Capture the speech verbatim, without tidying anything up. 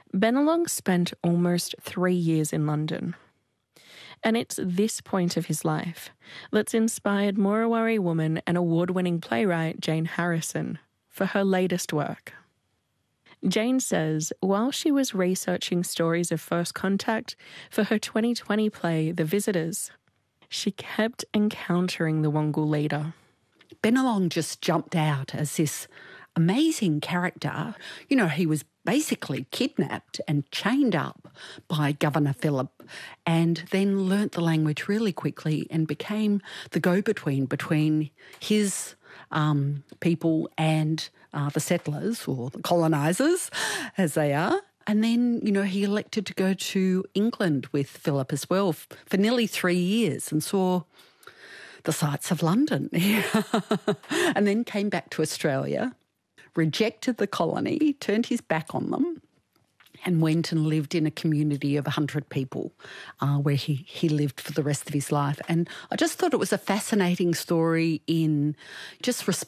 Bennelong spent almost three years in London. And it's this point of his life that's inspired Morawari woman and award-winning playwright Jane Harrison for her latest work. Jane says while she was researching stories of first contact for her twenty twenty play The Visitors, she kept encountering the Wongal leader. Bennelong just jumped out as this amazing character. You know, he was basically kidnapped and chained up by Governor Phillip and then learnt the language really quickly and became the go-between between his um, people and uh, the settlers, or the colonisers as they are. And then, you know, he elected to go to England with Phillip as well for nearly three years and saw the sights of London. And then came back to Australia, rejected the colony, turned his back on them, and went and lived in a community of one hundred people uh, where he, he lived for the rest of his life. And I just thought it was a fascinating story in just